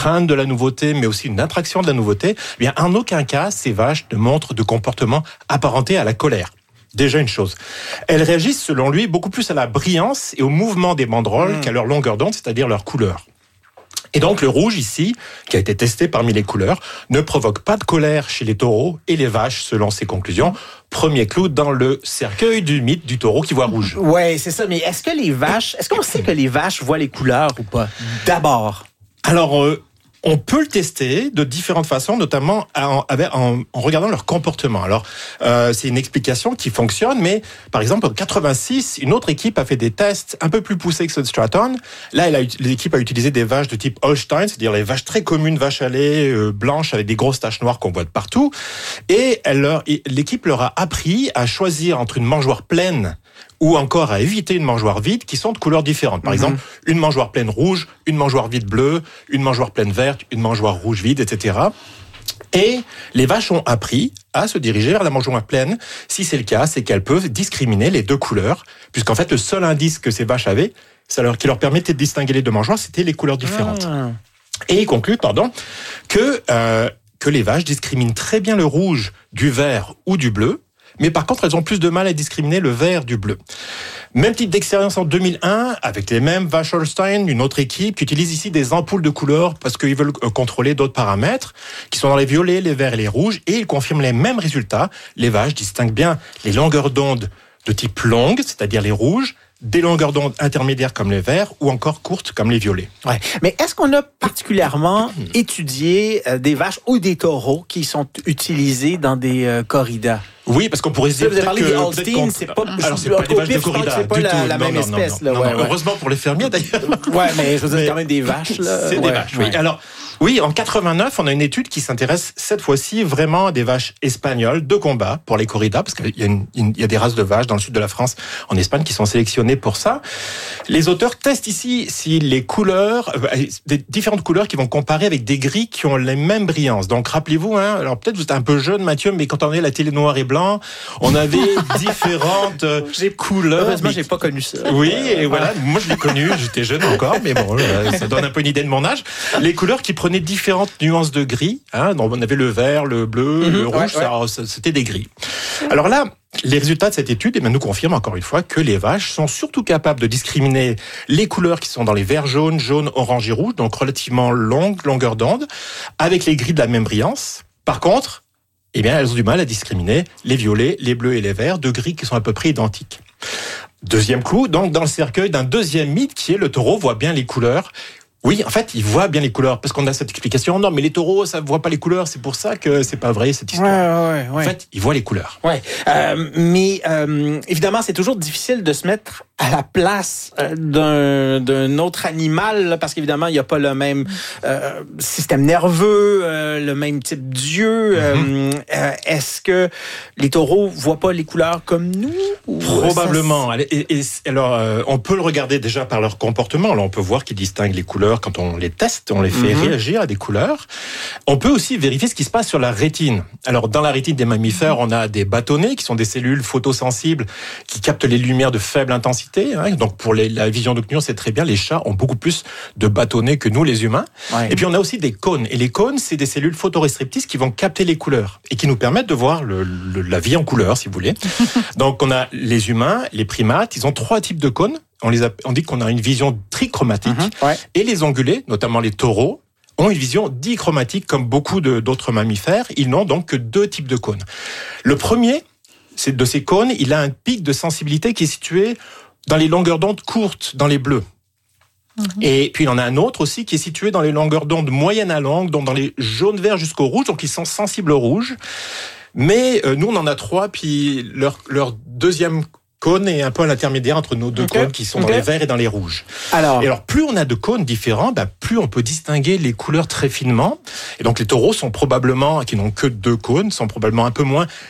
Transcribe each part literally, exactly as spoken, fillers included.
crainte de la nouveauté, mais aussi une attraction de la nouveauté, eh bien, en aucun cas, ces vaches ne montrent de comportement apparenté à la colère. Déjà une chose. Elles réagissent, selon lui, beaucoup plus à la brillance et au mouvement des banderoles mmh. qu'à leur longueur d'onde, c'est-à-dire leur couleur. Et donc le rouge ici, qui a été testé parmi les couleurs, ne provoque pas de colère chez les taureaux et les vaches, selon ses conclusions. Premier clou dans le cercueil du mythe du taureau qui voit rouge. Ouais, c'est ça. Mais est-ce que les vaches, est-ce qu'on sait que les vaches voient les couleurs ou pas? D'abord. Alors, euh, on peut le tester de différentes façons, notamment en, en, en regardant leur comportement. Alors, euh, c'est une explication qui fonctionne, mais par exemple, en quatre-vingt-six, une autre équipe a fait des tests un peu plus poussés que ceux de Stratton. Là, elle a, l'équipe a utilisé des vaches de type Holstein, c'est-à-dire les vaches très communes, vaches à lait, euh, blanches avec des grosses taches noires qu'on voit de partout. Et, elle leur, et l'équipe leur a appris à choisir entre une mangeoire pleine ou encore à éviter une mangeoire vide qui sont de couleurs différentes. Par mmh. exemple, une mangeoire pleine rouge, une mangeoire vide bleue, une mangeoire pleine verte, une mangeoire rouge vide, et cetera. Et les vaches ont appris à se diriger vers la mangeoire pleine. Si c'est le cas, c'est qu'elles peuvent discriminer les deux couleurs, puisqu'en fait, le seul indice que ces vaches avaient, ça leur, qui leur permettait de distinguer les deux mangeoires, c'était les couleurs différentes. Ah. Et il conclut, pardon, que, euh, que les vaches discriminent très bien le rouge du vert ou du bleu, mais par contre, elles ont plus de mal à discriminer le vert du bleu. Même type d'expérience en deux mille un, avec les mêmes vaches Holstein, une autre équipe qui utilise ici des ampoules de couleurs parce qu'ils veulent contrôler d'autres paramètres, qui sont dans les violets, les verts et les rouges, et ils confirment les mêmes résultats. Les vaches distinguent bien les longueurs d'onde de type longue, c'est-à-dire les rouges, des longueurs d'onde intermédiaires comme les verts ou encore courtes comme les violets. Ouais. Mais est-ce qu'on a particulièrement étudié euh, des vaches ou des taureaux qui sont utilisés dans des euh, corridas? Oui, parce qu'on pourrait se dire peut-être que... Vous avez parlé c'est pas... Alors, c'est pas des vaches de corrida c'est pas du la, tout. la non, même non, espèce. Non, là, non, ouais, non, ouais. Heureusement pour les fermiers, d'ailleurs. Ouais, mais je veux dire, c'est quand même des vaches. Là. C'est ouais, des vaches, oui. ouais. Alors, oui, en quatre-vingt-neuf, on a une étude qui s'intéresse cette fois-ci vraiment à des vaches espagnoles de combat pour les corridas, parce qu'il y a, une, une, il y a des races de vaches dans le sud de la France, en Espagne, qui sont sélectionnées pour ça. Les auteurs testent ici si les couleurs, euh, des différentes couleurs qui vont comparer avec des gris qui ont les mêmes brillances. Donc, rappelez-vous, hein, alors peut-être vous êtes un peu jeune, Mathieu, mais quand on avait la télé noir et blanc, on avait différentes euh, j'ai, couleurs. Heureusement, j'ai pas connu ça. Oui, et voilà. Moi, je l'ai connu. J'étais jeune encore, mais bon, ça donne un peu une idée de mon âge. Les couleurs qui prenaient différentes nuances de gris. Hein, donc on avait le vert, le bleu, mmh, le rouge. Ouais, ouais. Ça, c'était des gris. Alors là, les résultats de cette étude eh bien, nous confirment encore une fois que les vaches sont surtout capables de discriminer les couleurs qui sont dans les verts jaunes, jaunes, orange et rouge, donc relativement longues, longueur d'onde, avec les gris de la même brillance. Par contre, eh bien, elles ont du mal à discriminer les violets, les bleus et les verts, de gris qui sont à peu près identiques. Deuxième clou, donc dans le cercueil d'un deuxième mythe qui est le taureau voit bien les couleurs. Oui, en fait, il voit bien les couleurs, parce qu'on a cette explication. Non, mais les taureaux, ça ne voit pas les couleurs, c'est pour ça que c'est pas vrai, cette histoire. Ouais, ouais, ouais. En fait, ils voient les couleurs. Ouais. Euh, mais euh, évidemment, c'est toujours difficile de se mettre à la place d'un, d'un autre animal, là, parce qu'évidemment, il n'y a pas le même euh, système nerveux, euh, le même type d'yeux. Mm-hmm. Euh, est-ce que les taureaux voient pas les couleurs comme nous? Ou Probablement. Ça... Et, et, alors, euh, on peut le regarder déjà par leur comportement. Là, on peut voir qu'ils distinguent les couleurs quand on les teste, on les fait mm-hmm. réagir à des couleurs. On peut aussi vérifier ce qui se passe sur la rétine. Alors, dans la rétine des mammifères, on a des bâtonnets qui sont des cellules photosensibles qui captent les lumières de faible intensité. Hein. Donc, pour les, la vision nocturne, c'est très bien. Les chats ont beaucoup plus de bâtonnets que nous, les humains. Ouais. Et puis, on a aussi des cônes. Et les cônes, c'est des cellules photoréceptrices qui vont capter les couleurs et qui nous permettent de voir le, le, la vie en couleur, si vous voulez. Donc, on a les humains, les primates. Ils ont trois types de cônes. On, les a, on dit qu'on a une vision trichromatique. Mmh, ouais. Et les ongulés, notamment les taureaux, ont une vision dichromatique comme beaucoup de, d'autres mammifères. Ils n'ont donc que deux types de cônes. Le premier, c'est de ces cônes, il a un pic de sensibilité qui est situé dans les longueurs d'onde courtes, dans les bleus. Mmh. Et puis il y en a un autre aussi qui est situé dans les longueurs d'onde moyennes à longues, donc dans les jaunes verts jusqu'au rouge, donc ils sont sensibles au rouge. Mais euh, nous, on en a trois, puis leur, leur deuxième cône est un peu à l'intermédiaire entre nos deux okay. cônes qui sont okay. dans les verts et dans les rouges. Alors, et alors, plus on a de cônes différents, bah, plus on peut distinguer les couleurs très finement. Et donc, les taureaux sont probablement, qui n'ont que deux cônes, sont probablement un peu moins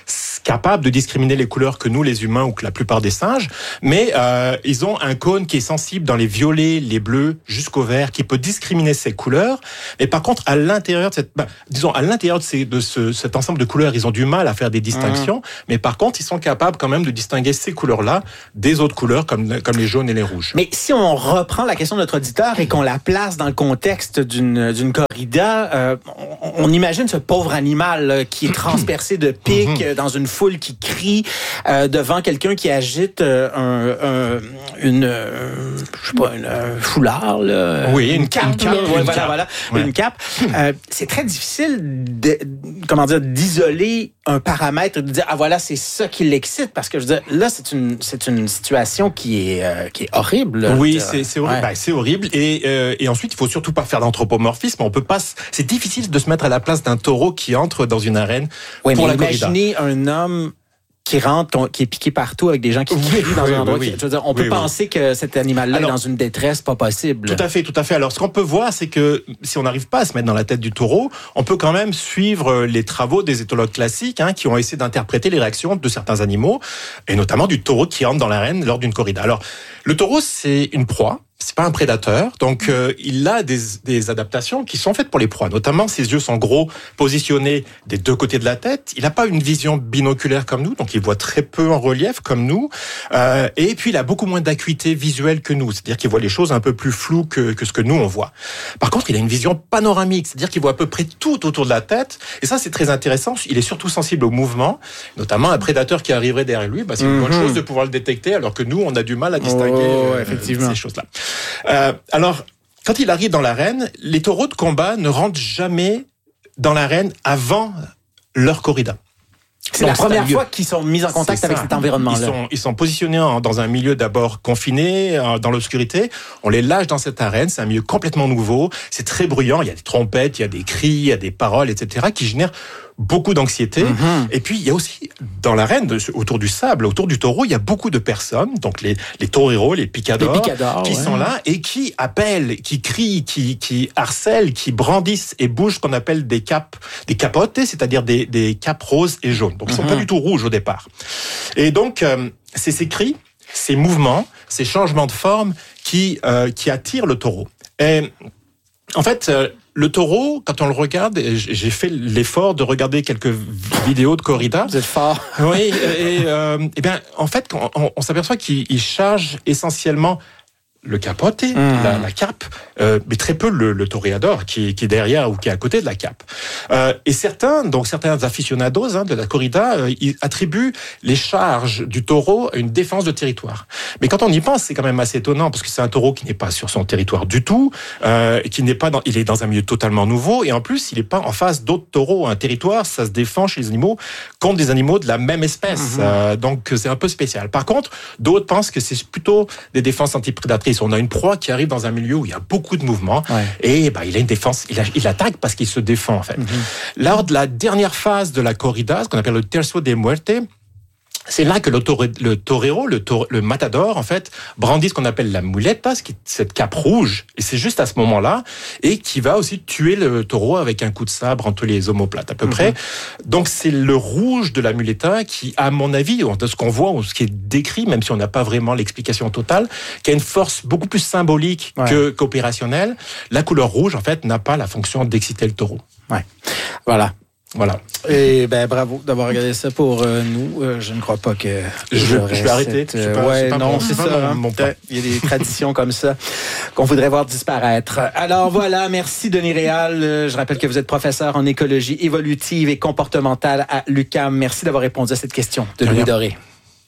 capables de discriminer les couleurs que nous, les humains, ou que la plupart des singes, mais euh, ils ont un cône qui est sensible dans les violets, les bleus, jusqu'au vert, qui peut discriminer ces couleurs. Mais par contre, à l'intérieur de cette, bah, disons, à l'intérieur de, ces, de ce, cet ensemble de couleurs, ils ont du mal à faire des distinctions. Mmh. Mais par contre, ils sont capables quand même de distinguer ces couleurs-là des autres couleurs, comme, comme les jaunes et les rouges. Mais si on reprend la question de notre auditeur et qu'on la place dans le contexte d'une, d'une corrida, euh, on, on imagine ce pauvre animal là, qui est transpercé de pics mmh. dans une foule qui crie euh, devant quelqu'un qui agite euh, un, un, une, euh, je sais pas, une, un foulard, là, oui, une, une cape, une cape, là, une ouais, cape. voilà, voilà, ouais. une cape. Euh, c'est très difficile, de, comment dire, d'isoler un paramètre, de dire ah voilà c'est ça qui l'excite, parce que je veux dire là c'est une c'est une situation qui est euh, qui est horrible. Là, oui, c'est c'est horrible. Ouais. Ben, c'est horrible et euh, et ensuite il faut surtout pas faire d'anthropomorphisme. On peut pas. C'est difficile de se mettre à la place d'un taureau qui entre dans une arène oui, pour mais la corrida. Imaginez un homme qui rentre, qui est piqué partout avec des gens qui crient oui, dans oui, un endroit. Oui, oui. Je veux dire, on peut oui, penser oui. que cet animal-là Alors, est dans une détresse pas possible. Tout à fait, tout à fait. Alors, ce qu'on peut voir, c'est que si on n'arrive pas à se mettre dans la tête du taureau, on peut quand même suivre les travaux des éthologues classiques hein, qui ont essayé d'interpréter les réactions de certains animaux, et notamment du taureau qui entre dans l'arène lors d'une corrida. Alors, le taureau, c'est une proie. C'est pas un prédateur, donc euh, il a des, des adaptations qui sont faites pour les proies. Notamment, ses yeux sont gros, positionnés des deux côtés de la tête. Il n'a pas une vision binoculaire comme nous, donc il voit très peu en relief comme nous. Euh, et puis, il a beaucoup moins d'acuité visuelle que nous, c'est-à-dire qu'il voit les choses un peu plus floues que, que ce que nous on voit. Par contre, il a une vision panoramique, c'est-à-dire qu'il voit à peu près tout autour de la tête. Et ça, c'est très intéressant. Il est surtout sensible au mouvement, notamment un prédateur qui arriverait derrière lui. Bah, c'est une mm-hmm. bonne chose de pouvoir le détecter, alors que nous, on a du mal à distinguer oh, euh, effectivement. ces choses-là. Euh, alors, quand il arrive dans l'arène, les taureaux de combat ne rentrent jamais dans l'arène avant leur corrida. C'est Donc, la première c'est fois qu'ils sont mis en contact avec cet environnement-là. Ils sont, ils sont positionnés en, dans un milieu d'abord confiné, dans l'obscurité. On les lâche dans cette arène. C'est un milieu complètement nouveau. C'est très bruyant. Il y a des trompettes, il y a des cris, il y a des paroles, et cetera qui génèrent beaucoup d'anxiété. Mm-hmm. Et puis, il y a aussi, dans l'arène, autour du sable, autour du taureau, il y a beaucoup de personnes, donc les, les toreros, les picadors, les picadors qui ouais. sont là et qui appellent, qui crient, qui, qui harcèlent, qui brandissent et bougent ce qu'on appelle des capes, des capotes, c'est-à-dire des, des capes roses et jaunes. Donc, ils ne sont mm-hmm. pas du tout rouges au départ. Et donc, euh, c'est ces cris, ces mouvements, ces changements de forme qui, euh, qui attirent le taureau. Et en fait, euh, le taureau, quand on le regarde, j'ai fait l'effort de regarder quelques vidéos de corrida. Vous êtes fort. Oui, et, euh, et bien, en fait, on, on s'aperçoit qu'il charge essentiellement le capote, mmh. la, la cape, euh, mais très peu le, le toréador qui, qui est derrière ou qui est à côté de la cape. Euh, et certains, donc certains aficionados hein, de la corrida, euh, ils attribuent les charges du taureau à une défense de territoire. Mais quand on y pense, c'est quand même assez étonnant parce que c'est un taureau qui n'est pas sur son territoire du tout, euh, qui n'est pas dans, il est dans un milieu totalement nouveau et en plus il n'est pas en face d'autres taureaux. Un territoire, ça se défend chez les animaux contre des animaux de la même espèce. Mmh. Euh, donc c'est un peu spécial. Par contre, d'autres pensent que c'est plutôt des défenses antiprédatrices. On a une proie qui arrive dans un milieu où il y a beaucoup de mouvements ouais. et bah, il a une défense, il, a, il attaque parce qu'il se défend en fait. Mm-hmm. Lors de la dernière phase de la corrida, ce qu'on appelle le tercio de muerte, c'est là que le, tore, le torero, le, tore, le matador, en fait, brandit ce qu'on appelle la muleta, ce qui est cette cape rouge. Et c'est juste à ce moment-là, et qui va aussi tuer le taureau avec un coup de sabre entre les omoplates, à peu mm-hmm. près. Donc, c'est le rouge de la muleta qui, à mon avis, de ce qu'on voit, ou ce qui est décrit, même si on n'a pas vraiment l'explication totale, qui a une force beaucoup plus symbolique ouais. que, qu'opérationnelle. La couleur rouge, en fait, n'a pas la fonction d'exciter le taureau. Ouais. Voilà. Voilà. Et ben bravo d'avoir regardé ça pour euh, nous. Euh, je ne crois pas que je, je vais arrêter. Cette, euh, pas, ouais, non, c'est, c'est ça. Hein, mon il y a des traditions comme ça qu'on voudrait voir disparaître. Alors voilà, merci Denis Réal. Je rappelle que vous êtes professeur en écologie évolutive et comportementale à l'U Q A M. Merci d'avoir répondu à cette question de Louis Doré.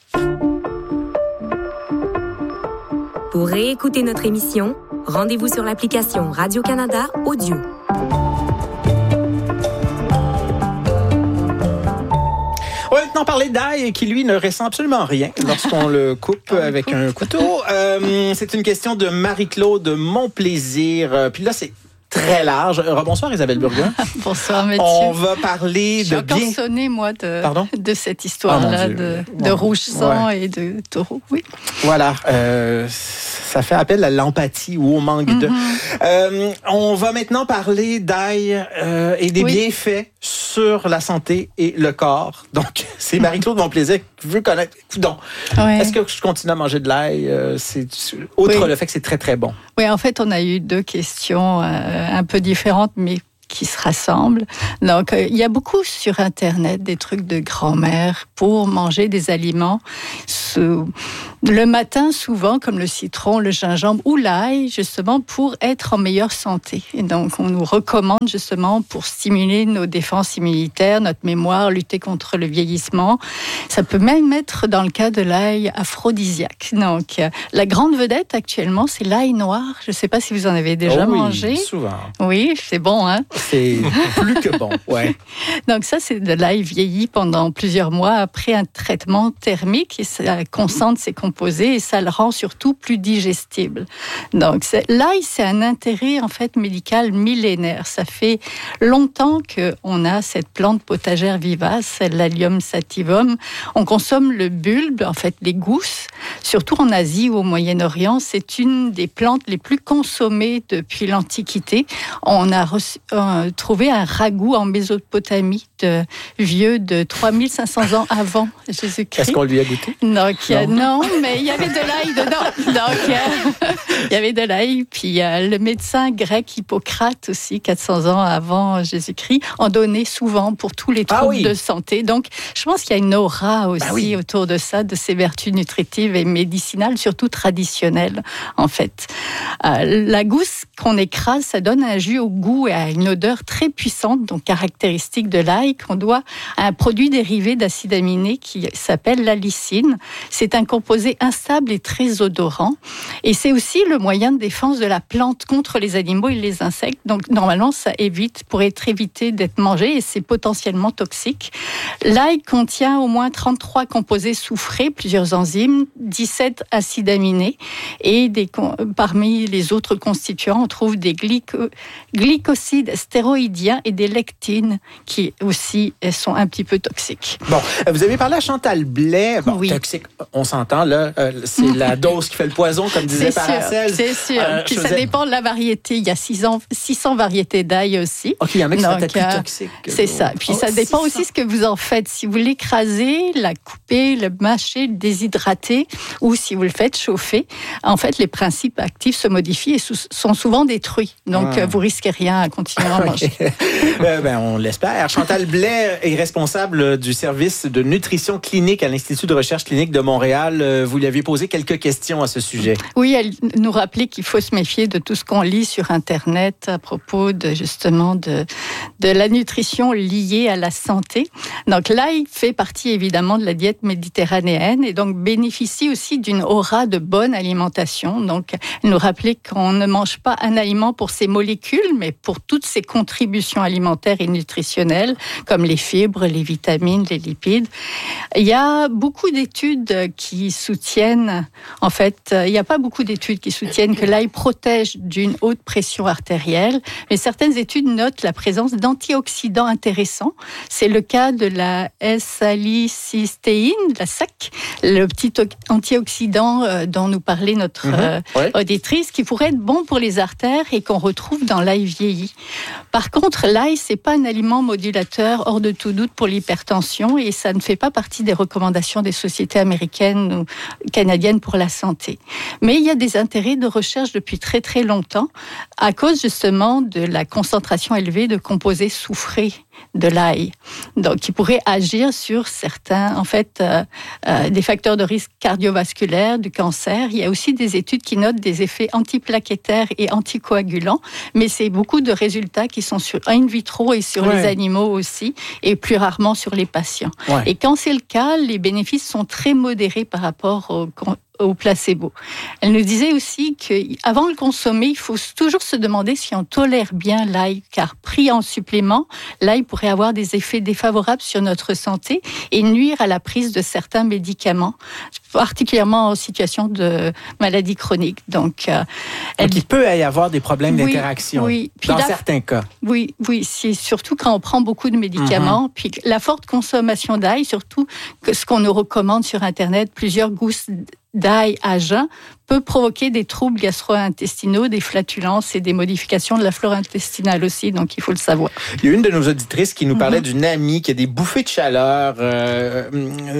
Pour réécouter notre émission, rendez-vous sur l'application Radio-Canada Audio. On va maintenant parler d'ail qui, lui, ne ressent absolument rien lorsqu'on le coupe avec un couteau. Euh, c'est une question de Marie-Claude Monplaisir. Puis là, c'est très large. Bonsoir Isabelle Burgon. Bonsoir Mathieu. On va parler J'ai de bien... J'ai encore sonné, moi, de, de cette histoire-là, oh, de, de oh. rouge sang ouais. et de taureau. Oui. Voilà. Euh, ça fait appel à l'empathie ou au manque mm-hmm. de... Euh, on va maintenant parler d'ail euh, et des oui. bienfaits sur sur la santé et le corps. Donc, c'est Marie-Claude Monplaisir qui veut connaître. Donc, ouais. Est-ce que je continue à manger de l'ail? Euh, c'est, outre oui. le fait que c'est très, très bon. Oui, en fait, on a eu deux questions euh, un peu différentes, mais qui se rassemblent. Donc, euh, il y a beaucoup sur Internet des trucs de grand-mère pour manger des aliments sous... le matin, souvent, comme le citron, le gingembre ou l'ail, justement, pour être en meilleure santé. Et donc, on nous recommande, justement, pour stimuler nos défenses immunitaires, notre mémoire, lutter contre le vieillissement. Ça peut même être, dans le cas de l'ail, aphrodisiaque. Donc, euh, la grande vedette, actuellement, c'est l'ail noir. Je ne sais pas si vous en avez déjà oh oui, mangé. Souvent. Oui, c'est bon, hein? C'est plus que bon, ouais. Donc ça, c'est de l'ail vieilli pendant plusieurs mois après un traitement thermique et ça concentre ses composés et ça le rend surtout plus digestible. Donc c'est, l'ail, c'est un intérêt en fait médical millénaire. Ça fait longtemps qu'on a cette plante potagère vivace, l'Allium sativum. On consomme le bulbe, en fait les gousses, surtout en Asie ou au Moyen-Orient. C'est une des plantes les plus consommées depuis l'Antiquité. On a reçu, euh, trouvé un ragoût en Mésopotamie de vieux de trois mille cinq cents ans avant Jésus-Christ. Est-ce qu'on lui a goûté? Donc, non. non, mais il y avait de l'ail dedans. Donc, euh, il y avait de l'ail. Puis euh, le médecin grec Hippocrate aussi, quatre cents ans avant Jésus-Christ, en donnait souvent pour tous les troubles ah oui. de santé. Donc, je pense qu'il y a une aura aussi ah oui. autour de ça, de ses vertus nutritives et médicinales, surtout traditionnelles, en fait. Euh, la gousse qu'on écrase, ça donne un jus au goût et à une odeur très puissante, donc caractéristique de l'ail, qu'on doit à un produit dérivé d'acide aminé qui s'appelle l'allicine. C'est un composé instable et très odorant. Et c'est aussi le moyen de défense de la plante contre les animaux et les insectes. Donc, normalement, ça évite, pour être évité d'être mangé et c'est potentiellement toxique. L'ail contient au moins trente-trois composés soufrés, plusieurs enzymes, dix-sept acides aminés et des, parmi les autres constituants, on trouve des glyco, glycosides stéroïdiens et des lectines qui aussi sont un petit peu toxiques. Bon, vous avez parlé à Chantal Blais. Bon, oui. Toxique, on s'entend là, euh, c'est la dose qui fait le poison, comme disait Paracelse. C'est sûr. Euh, Puis ça dépend de la variété. Il y a six cents variétés d'ail aussi. Ok, il y en a qui sont peut-être plus toxiques. C'est ça. Puis oh, ça dépend aussi ce que vous en faites. Si vous l'écrasez, la coupez, le mâchez, le déshydratez, ou si vous le faites chauffer, en fait, les principes actifs se modifient et sont souvent détruits. Donc, ah. vous risquez rien à continuer à manger. euh, ben, on l'espère. Chantal Blais est responsable du service de nutrition clinique à l'Institut de recherche clinique de Montréal. Vous lui aviez posé quelques questions à ce sujet. Oui, elle nous rappelait qu'il faut se méfier de tout ce qu'on lit sur Internet à propos de, justement, de, de la nutrition liée à la santé. Donc, l'ail fait partie, évidemment, de la diète méditerranéenne et donc bénéficie aussi d'une aura de bonne alimentation. Donc, elle nous rappelait qu'on ne mange pas un aliment pour ses molécules, mais pour toutes ses contributions alimentaires et nutritionnelles, comme les fibres, les vitamines, les lipides. Il y a beaucoup d'études qui soutiennent, en fait, il n'y a pas beaucoup d'études qui soutiennent que l'ail protège d'une haute pression artérielle, mais certaines études notent la présence d'antioxydants intéressants. C'est le cas de la S-salicystéine, la S A C, le petit antioxydant dont nous parlait notre mmh, euh, ouais. auditrice, qui pourrait être bon pour les artères et qu'on retrouve dans l'ail vieilli. Par contre, l'ail, c'est pas un aliment modulateur hors de tout doute pour l'hypertension et ça ne fait pas partie des recommandations des sociétés américaines ou canadiennes pour la santé. Mais il y a des intérêts de recherche depuis très très longtemps à cause justement de la concentration élevée de composés soufrés de l'ail, donc qui pourrait agir sur certains, en fait, euh, euh, des facteurs de risque cardiovasculaire, du cancer. Il y a aussi des études qui notent des effets antiplaquettaires et anticoagulants, mais c'est beaucoup de résultats qui sont sur in vitro et sur ouais. les animaux aussi, et plus rarement sur les patients. Ouais. Et quand c'est le cas, les bénéfices sont très modérés par rapport au au placebo. Elle nous disait aussi qu'avant de le consommer, il faut toujours se demander si on tolère bien l'ail, car pris en supplément, l'ail pourrait avoir des effets défavorables sur notre santé et nuire à la prise de certains médicaments, particulièrement en situation de maladie chronique. Donc, euh, elle... Donc il peut y avoir des problèmes oui, d'interaction oui. dans la... certains cas. Oui, oui, c'est surtout quand on prend beaucoup de médicaments. Mm-hmm. Puis la forte consommation d'ail, surtout que ce qu'on nous recommande sur Internet, plusieurs gousses d'ail à jeun peut provoquer des troubles gastro-intestinaux, des flatulences et des modifications de la flore intestinale aussi, donc il faut le savoir. Il y a une de nos auditrices qui nous parlait mm-hmm. d'une amie qui a des bouffées de chaleur, euh,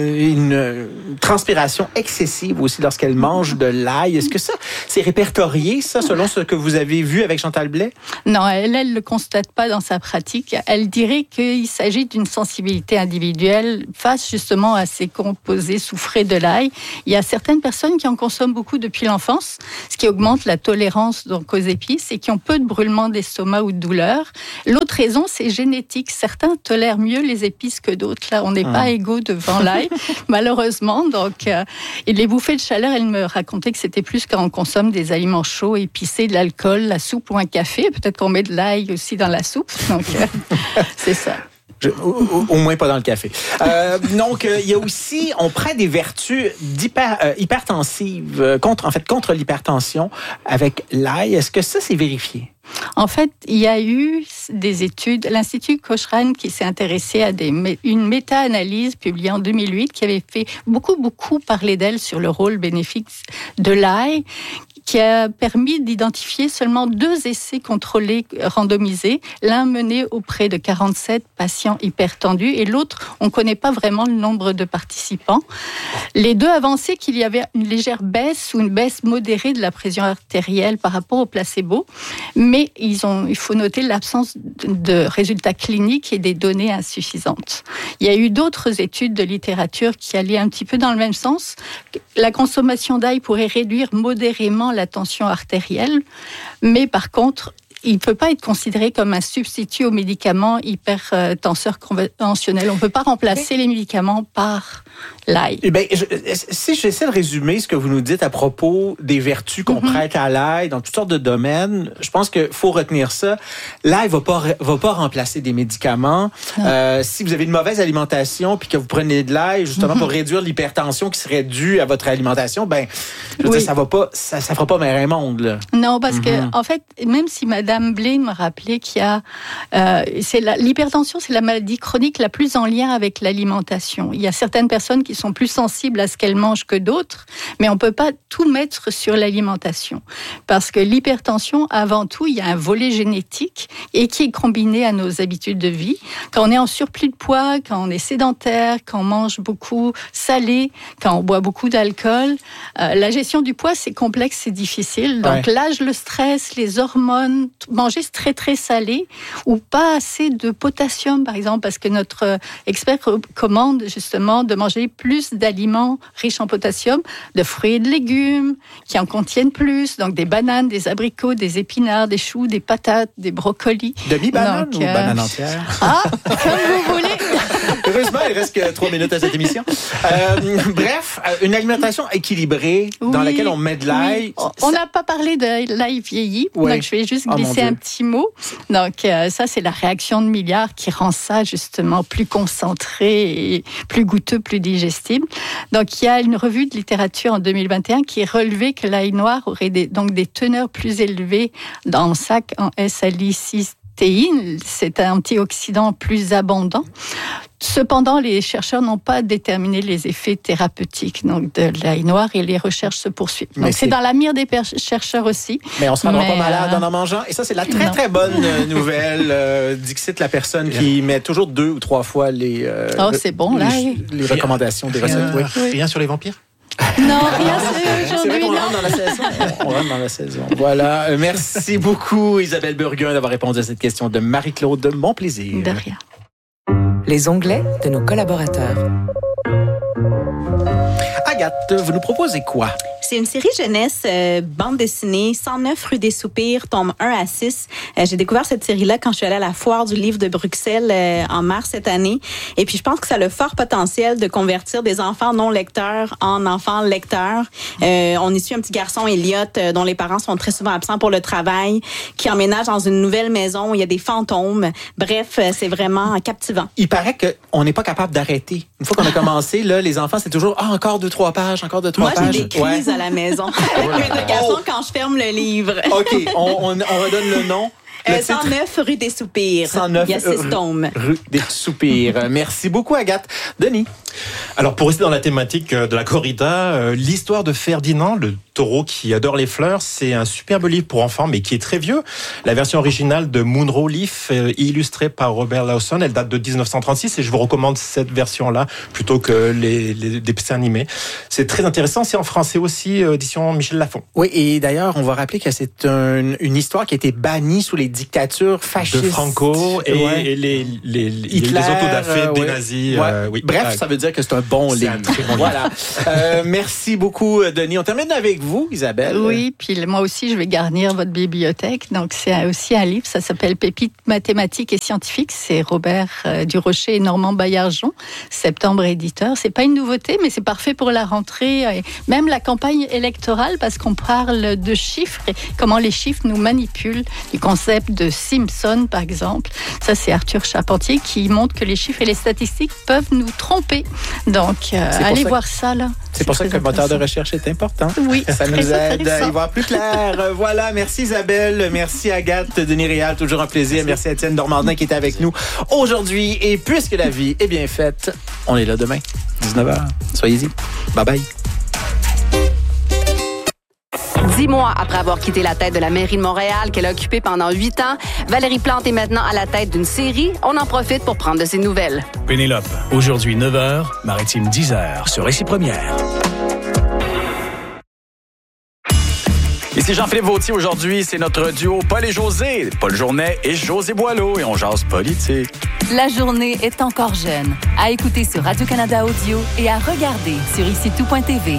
une transpiration excessive aussi lorsqu'elle mange de l'ail. Est-ce que ça, c'est répertorié, ça, selon ce que vous avez vu avec Chantal Blais? Non, elle, elle le constate pas dans sa pratique. Elle dirait qu'il s'agit d'une sensibilité individuelle face justement à ces composés soufrés de l'ail. Il y a certaines personnes qui en consomment beaucoup depuis l'enfance, ce qui augmente la tolérance donc aux épices et qui ont peu de brûlements d'estomac ou de douleur. L'autre raison, c'est génétique. Certains tolèrent mieux les épices que d'autres. Là, on n'est ah. pas égaux devant l'ail, malheureusement. Donc, euh, et les bouffées de chaleur, elle me racontait que c'était plus quand on consomme des aliments chauds, épicés, de l'alcool, la soupe ou un café. Peut-être qu'on met de l'ail aussi dans la soupe. Donc, euh, c'est ça. Je, au, au moins pas dans le café. Euh, donc, euh, il y a aussi, on prend des vertus d'hyper, euh, hypertensives, euh, contre, en fait, contre l'hypertension avec l'ail. Est-ce que ça, c'est vérifié? En fait, il y a eu des études, l'Institut Cochrane qui s'est intéressé à des, une méta-analyse publiée en deux mille huit qui avait fait beaucoup, beaucoup parler d'elle sur le rôle bénéfique de l'ail, qui a permis d'identifier seulement deux essais contrôlés randomisés, l'un mené auprès de quarante-sept patients hypertendus et l'autre, on ne connaît pas vraiment le nombre de participants. Les deux avançaient qu'il y avait une légère baisse ou une baisse modérée de la pression artérielle par rapport au placebo, mais ils ont, il faut noter l'absence de résultats cliniques et des données insuffisantes. Il y a eu d'autres études de littérature qui allaient un petit peu dans le même sens. La consommation d'ail pourrait réduire modérément la tension artérielle, mais par contre, il ne peut pas être considéré comme un substitut aux médicaments hypertenseurs conventionnels. On ne peut pas remplacer les médicaments par l'ail. Eh bien, je, si j'essaie de résumer ce que vous nous dites à propos des vertus qu'on mm-hmm. prête à l'ail dans toutes sortes de domaines, je pense qu'il faut retenir ça. L'ail ne va pas, va pas remplacer des médicaments. Euh, si vous avez une mauvaise alimentation puis que vous prenez de l'ail justement mm-hmm. pour réduire l'hypertension qui serait due à votre alimentation, ben, je veux oui. dire, ça va pas, ça, ça fera pas mer et monde, là. Non, parce mm-hmm. que, en fait, même si madame Madame Blais me rappelait qu'il y a... Euh, c'est la, l'hypertension, c'est la maladie chronique la plus en lien avec l'alimentation. Il y a certaines personnes qui sont plus sensibles à ce qu'elles mangent que d'autres, mais on ne peut pas tout mettre sur l'alimentation. Parce que l'hypertension, avant tout, il y a un volet génétique et qui est combiné à nos habitudes de vie. Quand on est en surplus de poids, quand on est sédentaire, quand on mange beaucoup salé, quand on boit beaucoup d'alcool, euh, la gestion du poids, c'est complexe, c'est difficile. Donc ouais. l'âge, le stress, les hormones, manger très très salé ou pas assez de potassium par exemple parce que notre expert recommande justement de manger plus d'aliments riches en potassium, de fruits et de légumes qui en contiennent plus, donc des bananes, des abricots, des épinards, des choux, des patates, des brocolis. Demi-banane donc, ou euh... banane entière? Ah, comme vous voulez. Heureusement, il reste que trois minutes à cette émission. Euh, bref, une alimentation équilibrée oui, dans laquelle on met de l'ail. Oui. On n'a pas parlé de l'ail vieilli, oui. donc je vais juste glisser oh, un petit mot. Donc euh, ça, c'est la réaction de Milliard qui rend ça justement plus concentré et plus goûteux, plus digestible. Donc il y a une revue de littérature en deux mille vingt et un qui relevait que l'ail noir aurait des, donc des teneurs plus élevées dans sac en S-salicystéine. C'est un antioxydant plus abondant. Cependant, les chercheurs n'ont pas déterminé les effets thérapeutiques donc de l'ail noir et les recherches se poursuivent. Donc c'est, c'est dans la mire des per- chercheurs aussi. Mais on se rendra pas malade en en mangeant. Et ça, c'est la très non. très bonne nouvelle. Euh, Dixit, la personne qui met toujours deux ou trois fois les. Euh, oh, c'est bon là. Les, les recommandations des recettes. Rien, oui. Rien sur les vampires. Non, rien sur aujourd'hui. C'est vrai qu'on rentre dans la saison. On rentre dans la saison. Voilà. Merci beaucoup, Isabelle Burguin, d'avoir répondu à cette question de Marie-Claude. Mon plaisir. De rien. Les onglets de nos collaborateurs. Agathe, vous nous proposez quoi? C'est une série jeunesse, euh, bande dessinée, cent neuf rue des Soupirs, tome un à six. Euh, j'ai découvert cette série-là quand je suis allée à la foire du livre de Bruxelles euh, en mars cette année. Et puis, je pense que ça a le fort potentiel de convertir des enfants non lecteurs en enfants lecteurs. Euh, on y suit un petit garçon, Elliot, euh, dont les parents sont très souvent absents pour le travail, qui emménage dans une nouvelle maison où il y a des fantômes. Bref, euh, c'est vraiment captivant. Il paraît qu'on n'est pas capable d'arrêter. Une fois qu'on a commencé, là, les enfants, c'est toujours « Ah, encore deux, trois pages, encore deux, trois Moi, pages. » Moi, j'ai des crises ouais. à la maison avec mes deux garçons oh. quand je ferme le livre. OK, on, on, on redonne le nom. Le euh, cent neuf rue des Soupirs. cent neuf Il y a six tomes. Rue des Soupirs. Merci beaucoup, Agathe. Denis? Alors, pour rester dans la thématique de la corrida, euh, l'histoire de Ferdinand, le taureau qui adore les fleurs. C'est un superbe livre pour enfants, mais qui est très vieux. La version originale de Munro Leaf, euh, illustrée par Robert Lawson, elle date de dix-neuf cent trente-six et je vous recommande cette version-là plutôt que les, les, les dessins animés. C'est très intéressant. C'est en français aussi, euh, édition Michel Lafon. Oui, et d'ailleurs, on va rappeler que c'est un, une histoire qui a été bannie sous les dictatures fascistes. De Franco et, ouais. et les, les, les, Hitler, les autodafés euh, des ouais. nazis. Ouais. Euh, oui. Bref, ça veut dire que c'est un bon c'est livre. Un très bon voilà. euh, merci beaucoup, Denis. On termine avec vous, Isabelle. Oui, puis moi aussi, je vais garnir votre bibliothèque. Donc, c'est aussi un livre, ça s'appelle Pépites mathématiques et scientifiques. C'est Robert euh, Durocher et Normand Baillargeon, Septembre éditeur. C'est pas une nouveauté, mais c'est parfait pour la rentrée et même la campagne électorale parce qu'on parle de chiffres et comment les chiffres nous manipulent. Du concept de Simpson, par exemple. Ça, c'est Arthur Charpentier qui montre que les chiffres et les statistiques peuvent nous tromper. Donc, euh, allez voir ça, là. C'est, c'est pour ça que le moteur de recherche est important. Oui, ça nous aide à y voir plus clair. Voilà, merci Isabelle, merci Agathe, Denis Réal, toujours un plaisir. Merci, merci Étienne Normandin qui est avec nous aujourd'hui. Et puisque la vie est bien faite, on est là demain, dix-neuf heures. Soyez-y. Bye bye. Dix mois après avoir quitté la tête de la mairie de Montréal qu'elle a occupée pendant huit ans, Valérie Plante est maintenant à la tête d'une série. On en profite pour prendre de ses nouvelles. Pénélope, aujourd'hui neuf heures, Maritime dix heures, sur Récit Première. Ici Jean-Philippe Vautier. Aujourd'hui, c'est notre duo Paul et José. Paul Journet et José Boileau. Et on jase politique. La journée est encore jeune. À écouter sur Radio-Canada Audio et à regarder sur ici tout point t v.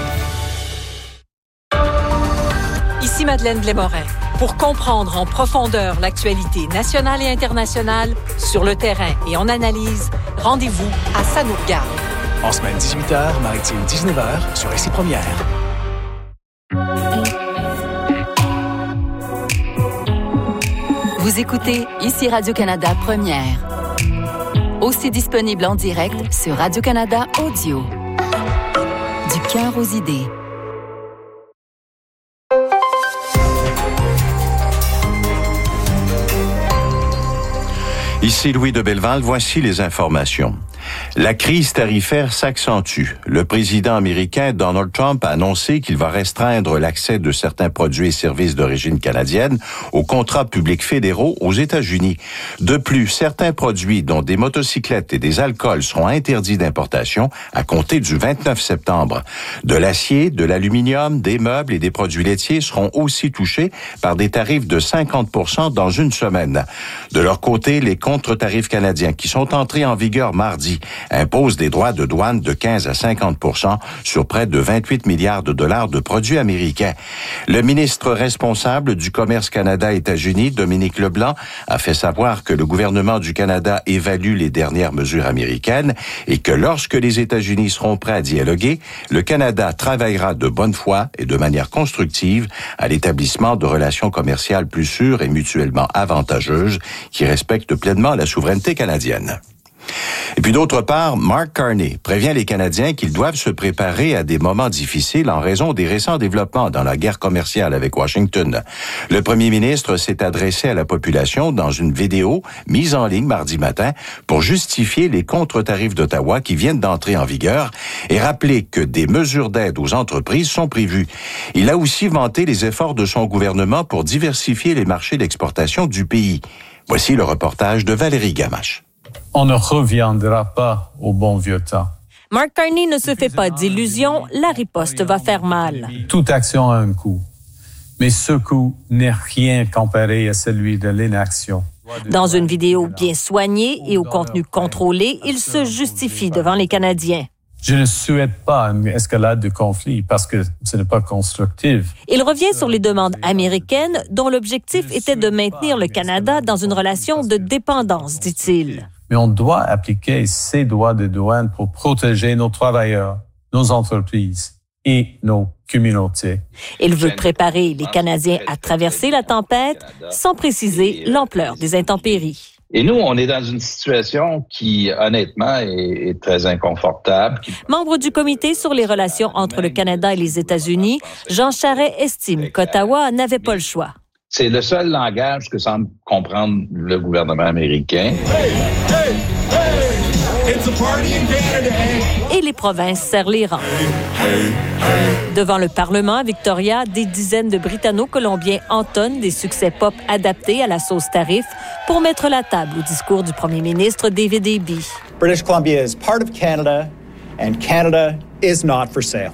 Ici Madeleine Blais-Morin. Pour comprendre en profondeur l'actualité nationale et internationale, sur le terrain et en analyse, rendez-vous à Ça nous regarde. En semaine dix-huit heures, Maritime dix-neuf heures, sur Récit Première. Vous écoutez ici Radio-Canada Première. Aussi disponible en direct sur Radio-Canada Audio. Du cœur aux idées. Ici Louis de Belleval, voici les informations. La crise tarifaire s'accentue. Le président américain Donald Trump a annoncé qu'il va restreindre l'accès de certains produits et services d'origine canadienne aux contrats publics fédéraux aux États-Unis. De plus, certains produits, dont des motocyclettes et des alcools, seront interdits d'importation à compter du vingt-neuf septembre. De l'acier, de l'aluminium, des meubles et des produits laitiers seront aussi touchés par des tarifs de cinquante pour cent dans une semaine. De leur côté, les contre-tarifs canadiens qui sont entrés en vigueur mardi impose des droits de douane de quinze à cinquante pour cent sur près de vingt-huit milliards de dollars de produits américains. Le ministre responsable du commerce Canada-États-Unis, Dominique Leblanc, a fait savoir que le gouvernement du Canada évalue les dernières mesures américaines et que lorsque les États-Unis seront prêts à dialoguer, le Canada travaillera de bonne foi et de manière constructive à l'établissement de relations commerciales plus sûres et mutuellement avantageuses qui respectent pleinement la souveraineté canadienne. Et puis d'autre part, Mark Carney prévient les Canadiens qu'ils doivent se préparer à des moments difficiles en raison des récents développements dans la guerre commerciale avec Washington. Le premier ministre s'est adressé à la population dans une vidéo mise en ligne mardi matin pour justifier les contre-tarifs d'Ottawa qui viennent d'entrer en vigueur et rappeler que des mesures d'aide aux entreprises sont prévues. Il a aussi vanté les efforts de son gouvernement pour diversifier les marchés d'exportation du pays. Voici le reportage de Valérie Gamache. On ne reviendra pas au bon vieux temps. Mark Carney ne se fait pas d'illusions, la riposte va faire mal. Toute action a un coût, mais ce coût n'est rien comparé à celui de l'inaction. Dans une vidéo bien soignée et au contenu contrôlé, il se justifie devant les Canadiens. Je ne souhaite pas une escalade de conflit parce que ce n'est pas constructif. Il revient sur les demandes américaines dont l'objectif était de maintenir le Canada dans une relation de dépendance, dit-il. Mais on doit appliquer ces droits de douane pour protéger nos travailleurs, nos entreprises et nos communautés. Il veut préparer les Canadiens à traverser la tempête sans préciser l'ampleur des intempéries. Et nous, on est dans une situation qui, honnêtement, est, est très inconfortable. Membre du comité sur les relations entre le Canada et les États-Unis, Jean Charest estime qu'Ottawa n'avait pas le choix. C'est le seul langage que semble comprendre le gouvernement américain. Hey, hey, hey! Et les provinces serrent les rangs. Devant le Parlement à Victoria, des dizaines de Britanno-Colombiens entonnent des succès pop adaptés à la sauce tarif pour mettre la table au discours du premier ministre David Eby. British Columbia is part of Canada and Canada is not for sale.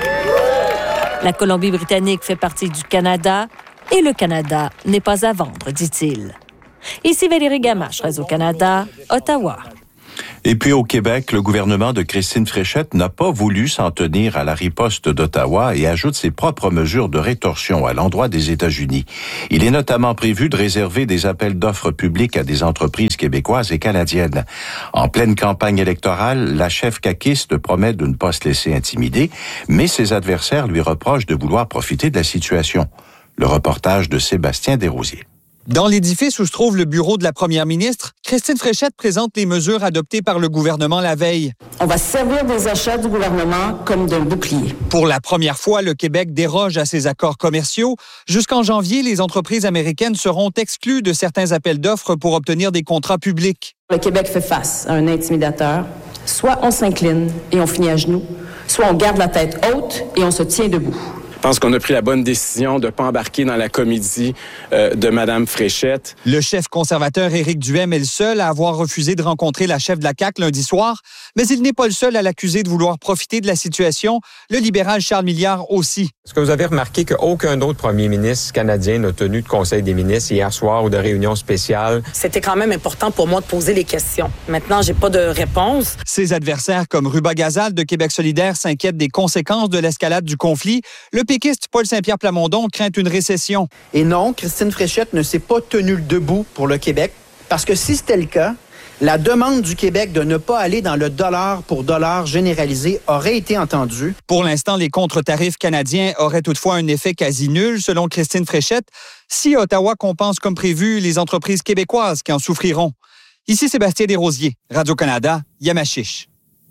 La Colombie-Britannique fait partie du Canada et le Canada n'est pas à vendre, dit-il. Ici Valérie Gamache, Radio-Canada, Ottawa. Et puis au Québec, le gouvernement de Christine Fréchette n'a pas voulu s'en tenir à la riposte d'Ottawa et ajoute ses propres mesures de rétorsion à l'endroit des États-Unis. Il est notamment prévu de réserver des appels d'offres publics à des entreprises québécoises et canadiennes. En pleine campagne électorale, la chef caquiste promet de ne pas se laisser intimider, mais ses adversaires lui reprochent de vouloir profiter de la situation. Le reportage de Sébastien Desrosiers. Dans l'édifice où se trouve le bureau de la première ministre, Christine Fréchette présente les mesures adoptées par le gouvernement la veille. On va servir des achats du gouvernement comme d'un bouclier. Pour la première fois, le Québec déroge à ses accords commerciaux. Jusqu'en janvier, les entreprises américaines seront exclues de certains appels d'offres pour obtenir des contrats publics. Le Québec fait face à un intimidateur. Soit on s'incline et on finit à genoux, soit on garde la tête haute et on se tient debout. Je pense qu'on a pris la bonne décision de ne pas embarquer dans la comédie euh, de Mme Fréchette. Le chef conservateur Éric Duhaime est le seul à avoir refusé de rencontrer la chef de la C A Q lundi soir, mais il n'est pas le seul à l'accuser de vouloir profiter de la situation. Le libéral Charles Milliard aussi. Est-ce que vous avez remarqué qu'aucun autre premier ministre canadien n'a tenu de conseil des ministres hier soir ou de réunion spéciale? C'était quand même important pour moi de poser les questions. Maintenant, j'ai pas de réponse. Ses adversaires comme Ruba Gazal de Québec solidaire s'inquiètent des conséquences de l'escalade du conflit. Le péquiste Paul Saint-Pierre Plamondon craint une récession. Et non, Christine Fréchette ne s'est pas tenue debout pour le Québec, parce que si c'était le cas, la demande du Québec de ne pas aller dans le dollar pour dollar généralisé aurait été entendue. Pour l'instant, les contre-tarifs canadiens auraient toutefois un effet quasi nul, selon Christine Fréchette, si Ottawa compense comme prévu les entreprises québécoises qui en souffriront. Ici Sébastien Desrosiers, Radio-Canada, Yamachiche.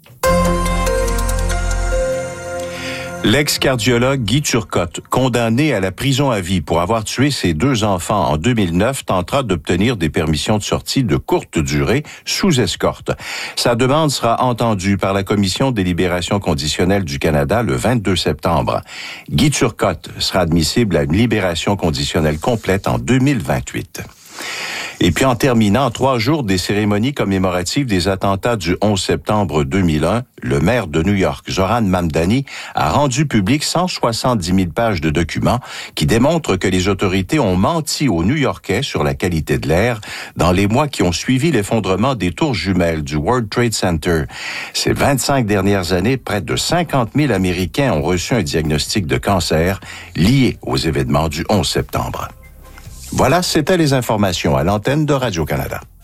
L'ex-cardiologue Guy Turcotte, condamné à la prison à vie pour avoir tué ses deux enfants en deux mille neuf, tentera d'obtenir des permissions de sortie de courte durée sous escorte. Sa demande sera entendue par la Commission des libérations conditionnelles du Canada le vingt-deux septembre. Guy Turcotte sera admissible à une libération conditionnelle complète en deux mille vingt-huit. Et puis en terminant, trois jours des cérémonies commémoratives des attentats du onze septembre deux mille un, le maire de New York, Zoran Mamdani, a rendu public cent soixante-dix mille pages de documents qui démontrent que les autorités ont menti aux New-Yorkais sur la qualité de l'air dans les mois qui ont suivi l'effondrement des tours jumelles du World Trade Center. Ces vingt-cinq dernières années, près de cinquante mille Américains ont reçu un diagnostic de cancer lié aux événements du onze septembre. Voilà, c'était les informations à l'antenne de Radio-Canada.